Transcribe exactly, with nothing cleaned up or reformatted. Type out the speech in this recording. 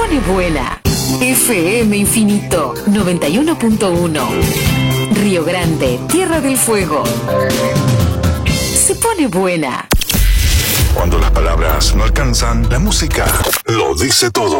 pone buena. F M Infinito noventa y uno punto uno. Río Grande, Tierra del Fuego. Se pone buena. Cuando las palabras no alcanzan, la música lo dice todo.